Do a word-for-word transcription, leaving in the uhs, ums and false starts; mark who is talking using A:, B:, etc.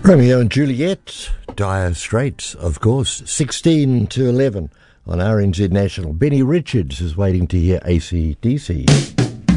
A: Romeo and Juliet, Dire Straits, of course, sixteen to eleven on R N Z National. Benny Richards is waiting to hear A C D C.